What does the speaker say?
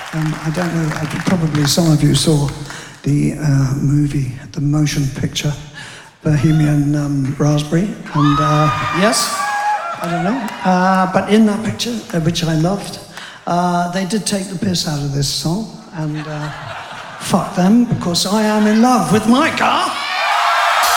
I don't know, probably some of you saw the movie, the motion picture, Bohemian Raspberry, and yes, I don't know, but in that picture, which I loved, they did take the piss out of this song, and fuck them, because I am in love with my car.